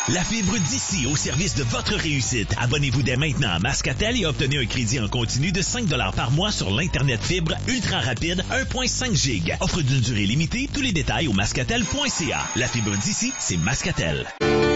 La fibre d'ici au service de votre réussite. Abonnez-vous dès maintenant à Mascatel et obtenez un crédit en continu de 5 $ par mois sur l'Internet fibre ultra rapide 1.5 GB. Offre d'une durée limitée. Tous les détails au mascatel.ca. La fibre d'ici, c'est Mascatel.